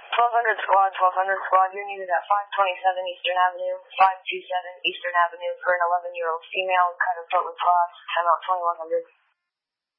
1200 squad, you're needed at 527 Eastern Avenue, 527 Eastern Avenue for an 11-year-old female, cut her foot with glass, time out 2100.